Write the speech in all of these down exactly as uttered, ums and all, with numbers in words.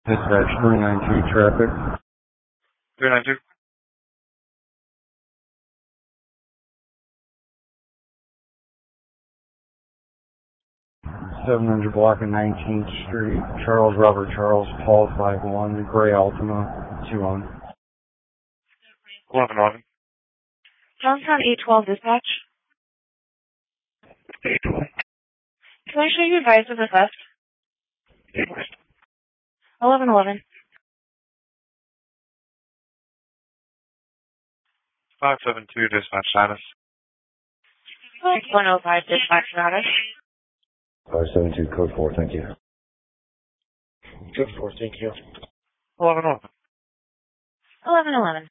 Dispatch three nine two traffic. three nine two. seven hundred block of nineteenth Street, Charles Robert Charles, Paul five one, Gray Altima, two one. eleven eleven. Johnstown eight twelve dispatch. eight twelve. Can I show you advice of the theft? eight west. eleven eleven. five seven two dispatch status. one oh five dispatch status. five seven two code four, thank you. Code four, thank you. eleven eleven. eleven eleven.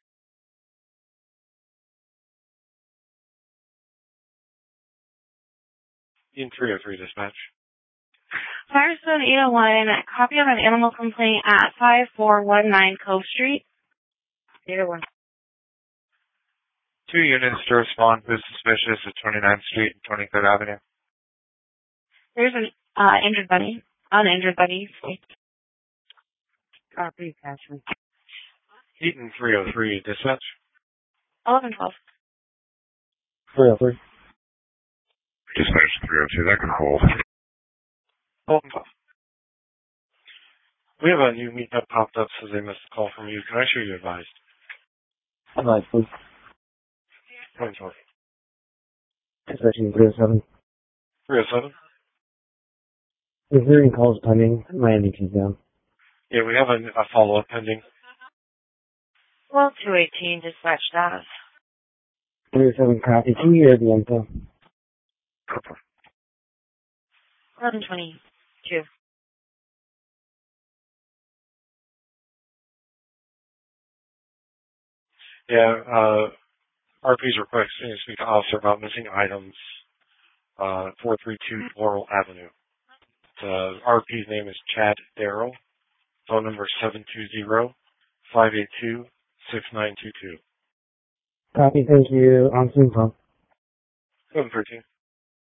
In three oh three dispatch. Firestone eight oh one, copy of an animal complaint at five four one nine Cove Street. eight oh one. Two units to respond to suspicious at twenty-ninth Street and twenty-third Avenue. There's an uh, injured bunny. Uninjured bunny. Copy, attachment. Eaton three oh three dispatch. eleven twelve. three oh three. Dispatch three oh two, that can hold. eleven twelve. We have a new meetup popped up, says they missed a call from you. Can I show you advised? Advice, please. twenty twelve. Dispatch three oh seven. three oh seven? Is there any calls pending? My M V P's down. Yeah, we have a, a follow-up pending. twelve two eighteen dispatch status. three oh seven copy. Can you hear the info? eleven twenty-two. Yeah, uh, R P's requesting to speak to officer about missing items, uh, four three two Laurel Avenue. The R P's name is Chad Darrell. Phone number seven two zero, five eight two, six nine two two. Copy, thank you. On scene phone. seven thirteen.